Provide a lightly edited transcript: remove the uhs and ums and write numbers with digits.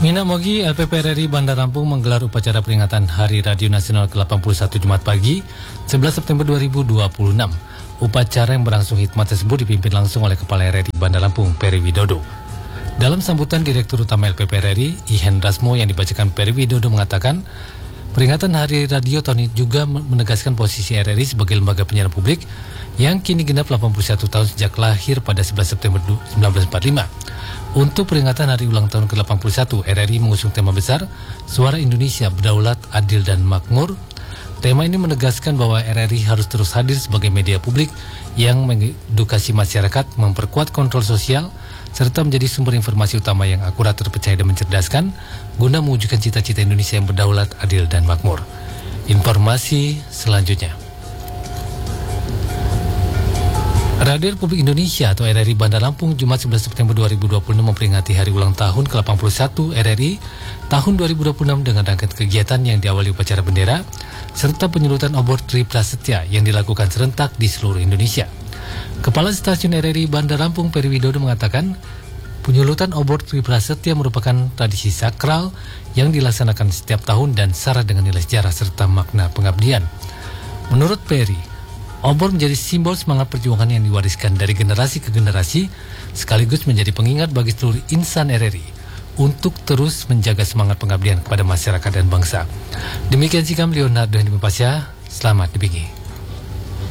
Mina Mogi, LPP RRI Bandar Lampung menggelar upacara peringatan Hari Radio Nasional ke-81 Jumat pagi, 11 September 2026. Upacara yang berlangsung hikmat tersebut dipimpin langsung oleh Kepala RRI Bandar Lampung, Peri Widodo. Dalam sambutan Direktur Utama LPP RRI, Ihan Rasmo yang dibacakan Peri Widodo mengatakan, peringatan Hari Radio tahun ini juga menegaskan posisi RRI sebagai lembaga penyiaran publik yang kini genap 81 tahun sejak lahir pada 11 September 1945. Untuk peringatan hari ulang tahun ke-81, RRI mengusung tema besar, Suara Indonesia Berdaulat, Adil dan Makmur. Tema ini menegaskan bahwa RRI harus terus hadir sebagai media publik yang mengedukasi masyarakat, memperkuat kontrol sosial, serta menjadi sumber informasi utama yang akurat, terpercaya dan mencerdaskan, guna mewujudkan cita-cita Indonesia yang berdaulat, adil dan makmur. Informasi selanjutnya. Radio Republik Indonesia atau RRI Bandar Lampung Jumat 11 September 2026 memperingati hari ulang tahun ke-81 RRI tahun 2026 dengan rangkaian kegiatan yang diawali upacara bendera serta penyulutan obor Tri Prasetya yang dilakukan serentak di seluruh Indonesia. Kepala Stasiun RRI Bandar Lampung Peri Widodo mengatakan penyulutan obor Tri Prasetya merupakan tradisi sakral yang dilaksanakan setiap tahun dan syarat dengan nilai sejarah serta makna pengabdian. Menurut Peri, obor menjadi simbol semangat perjuangan yang diwariskan dari generasi ke generasi, sekaligus menjadi pengingat bagi seluruh insan RRI untuk terus menjaga semangat pengabdian kepada masyarakat dan bangsa. Demikian sikap Leonardo Hindipasya, selamat dipilih.